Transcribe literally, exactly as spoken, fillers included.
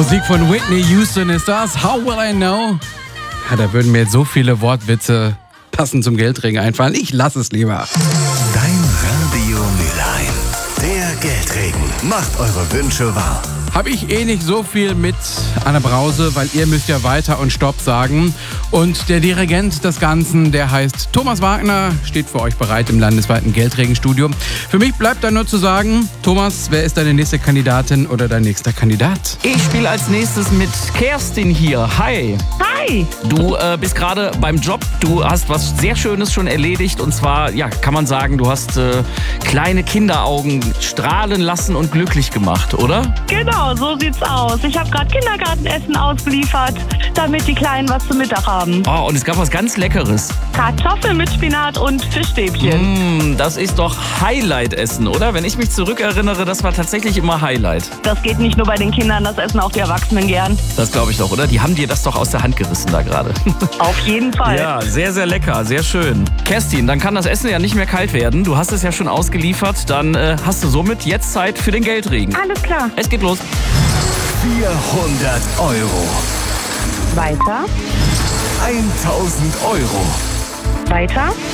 Musik von Whitney Houston ist das. How will I know? Ja, da würden mir jetzt so viele Wortwitze passend zum Geldring einfallen. Ich lasse es lieber. Dein Radio Mülheim. Der Geldregen macht eure Wünsche wahr. Habe ich eh nicht so viel mit Anna Brause, weil ihr müsst ja weiter und Stopp sagen. Und der Dirigent des Ganzen, der heißt Thomas Wagner, steht für euch bereit im landesweiten Geldregenstudio. Für mich bleibt da nur zu sagen, Thomas, wer ist deine nächste Kandidatin oder dein nächster Kandidat? Ich spiele als nächstes mit Kerstin hier. Hi. Hi. Du äh, bist gerade beim Job. Du hast was sehr Schönes schon erledigt. Und zwar, ja, kann man sagen, du hast äh, kleine Kinderaugen strahlen lassen und glücklich gemacht, oder? Genau, so sieht's aus. Ich habe gerade Kindergartenessen ausgeliefert, damit die Kleinen was zum Mittag haben. Oh, und es gab was ganz Leckeres. Kartoffeln mit Spinat und Fischstäbchen. Mm, das ist doch Highlight-Essen, oder? Wenn ich mich zurückerinnere, das war tatsächlich immer Highlight. Das geht nicht nur bei den Kindern, das essen auch die Erwachsenen gern. Das glaube ich doch, oder? Die haben dir das doch aus der Hand gerissen da gerade. Auf jeden Fall. Ja, sehr, sehr lecker, sehr schön. Kerstin, dann kann das Essen ja nicht mehr kalt werden. Du hast es ja schon ausgeliefert. Dann äh, hast du somit jetzt Zeit für den Geldregen. Alles klar. Es geht los. vierhundert Euro. Weiter. tausend Euro. Weiter.